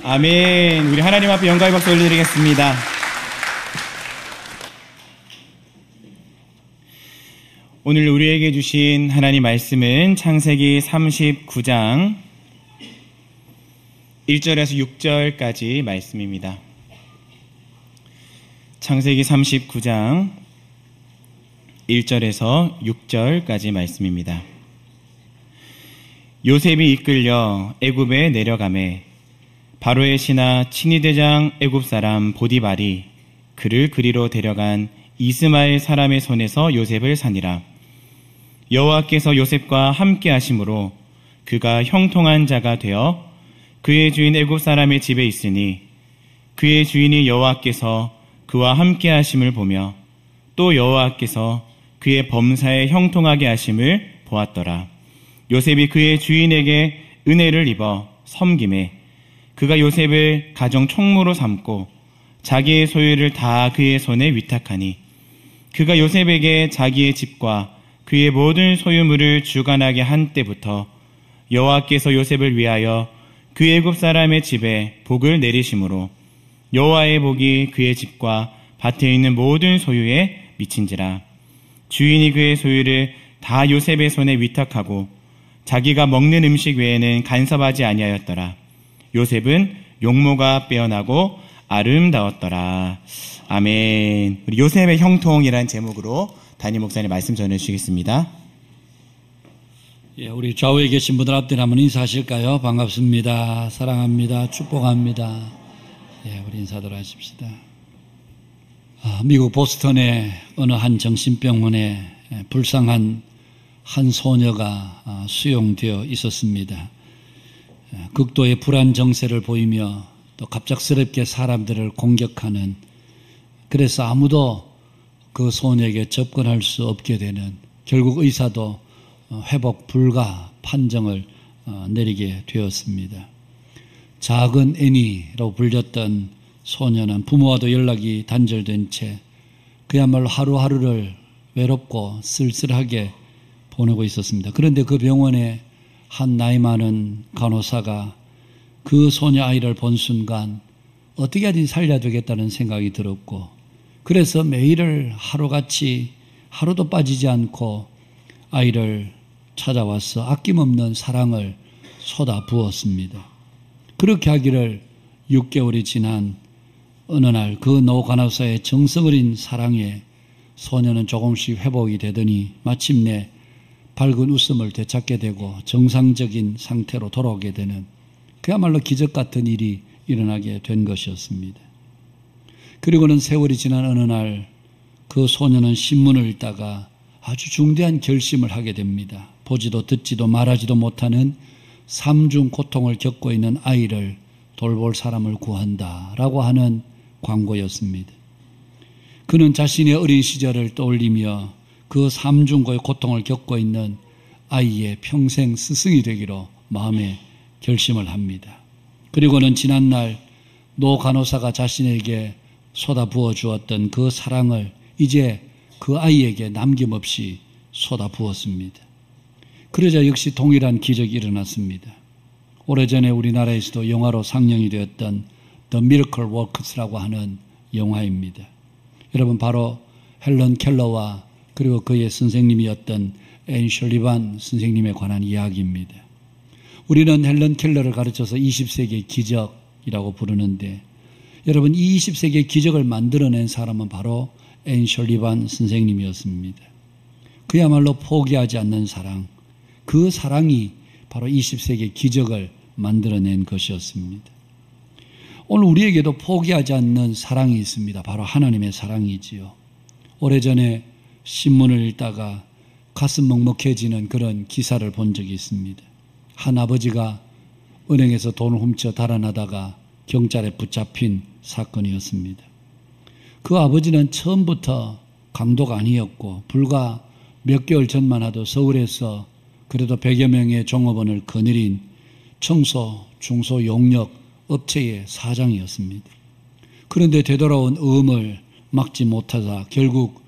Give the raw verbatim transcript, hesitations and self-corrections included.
아멘. 우리 하나님 앞에 영광의 박수 올려드리겠습니다. 오늘 우리에게 주신 하나님 말씀은 창세기 삼십구 장 일 절에서 육 절까지 말씀입니다. 창세기 삼십구 장 일 절에서 육 절까지 말씀입니다. 요셉이 이끌려 애굽에 내려가매 바로의 신하 친위대장 애굽 사람 보디발이 그를 그리로 데려간 이스마엘 사람의 손에서 요셉을 사니라. 여호와께서 요셉과 함께 하심으로 그가 형통한 자가 되어 그의 주인 애굽 사람의 집에 있으니 그의 주인이 여호와께서 그와 함께 하심을 보며 또 여호와께서 그의 범사에 형통하게 하심을 보았더라. 요셉이 그의 주인에게 은혜를 입어 섬김에 그가 요셉을 가정 총무로 삼고 자기의 소유를 다 그의 손에 위탁하니 그가 요셉에게 자기의 집과 그의 모든 소유물을 주관하게 한 때부터 여호와께서 요셉을 위하여 그 애굽 사람의 집에 복을 내리심으로 여호와의 복이 그의 집과 밭에 있는 모든 소유에 미친지라. 주인이 그의 소유를 다 요셉의 손에 위탁하고 자기가 먹는 음식 외에는 간섭하지 아니하였더라. 요셉은 용모가 빼어나고 아름다웠더라. 아멘. 우리 요셉의 형통이라는 제목으로 담임 목사님 말씀 전해주시겠습니다. 예, 우리 좌우에 계신 분들 앞에 한번 인사하실까요? 반갑습니다. 사랑합니다. 축복합니다. 예, 우리 인사들 하십시다. 아, 미국 보스턴의 어느 한 정신병원에 불쌍한 한 소녀가 수용되어 있었습니다. 극도의 불안 정세를 보이며 또 갑작스럽게 사람들을 공격하는, 그래서 아무도 그 소녀에게 접근할 수 없게 되는, 결국 의사도 회복 불가 판정을 내리게 되었습니다. 작은 애니로 불렸던 소녀는 부모와도 연락이 단절된 채 그야말로 하루하루를 외롭고 쓸쓸하게 보내고 있었습니다. 그런데 그 병원에 한 나이 많은 간호사가 그 소녀 아이를 본 순간 어떻게 하든 살려야 되겠다는 생각이 들었고, 그래서 매일을 하루같이 하루도 빠지지 않고 아이를 찾아와서 아낌없는 사랑을 쏟아 부었습니다. 그렇게 하기를 육 개월이 지난 어느 날 그 노 간호사의 정성 어린 사랑에 소녀는 조금씩 회복이 되더니 마침내 밝은 웃음을 되찾게 되고 정상적인 상태로 돌아오게 되는, 그야말로 기적 같은 일이 일어나게 된 것이었습니다. 그리고는 세월이 지난 어느 날 그 소녀는 신문을 읽다가 아주 중대한 결심을 하게 됩니다. 보지도 듣지도 말하지도 못하는 삼중 고통을 겪고 있는 아이를 돌볼 사람을 구한다라고 하는 광고였습니다. 그는 자신의 어린 시절을 떠올리며 그 삼중고의 고통을 겪고 있는 아이의 평생 스승이 되기로 마음에 결심을 합니다. 그리고는 지난날 노 간호사가 자신에게 쏟아부어 주었던 그 사랑을 이제 그 아이에게 남김없이 쏟아부었습니다. 그러자 역시 동일한 기적이 일어났습니다. 오래전에 우리나라에서도 영화로 상영이 되었던 The Miracle Workers라고 하는 영화입니다. 여러분, 바로 헬런 켈러와 그리고 그의 선생님이었던 앤 셜리반 선생님에 관한 이야기입니다. 우리는 헬런 켈러를 가르쳐서 이십 세기의 기적이라고 부르는데, 여러분, 이 이십 세기의 기적을 만들어낸 사람은 바로 앤 셜리반 선생님이었습니다. 그야말로 포기하지 않는 사랑, 그 사랑이 바로 이십 세기의 기적을 만들어낸 것이었습니다. 오늘 우리에게도 포기하지 않는 사랑이 있습니다. 바로 하나님의 사랑이지요. 오래전에 신문을 읽다가 가슴 먹먹해지는 그런 기사를 본 적이 있습니다. 한 아버지가 은행에서 돈을 훔쳐 달아나다가 경찰에 붙잡힌 사건이었습니다. 그 아버지는 처음부터 강도가 아니었고 불과 몇 개월 전만 해도 서울에서 그래도 백여 명의 종업원을 거느린 청소, 중소, 용역 업체의 사장이었습니다. 그런데 되돌아온 음을 막지 못하다 결국